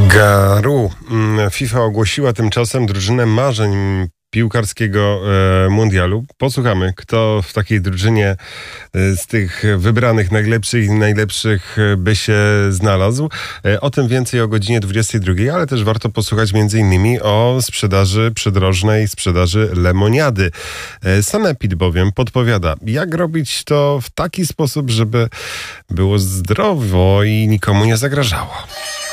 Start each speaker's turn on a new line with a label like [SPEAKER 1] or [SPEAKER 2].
[SPEAKER 1] Garu. FIFA ogłosiła tymczasem drużynę marzeń piłkarskiego mundialu. Posłuchamy, kto w takiej drużynie z tych wybranych najlepszych by się znalazł. O tym więcej o godzinie 22, ale też warto posłuchać m.in. o sprzedaży przydrożnej, sprzedaży lemoniady. Sanepid bowiem podpowiada, jak robić to w taki sposób, żeby było zdrowo i nikomu nie zagrażało.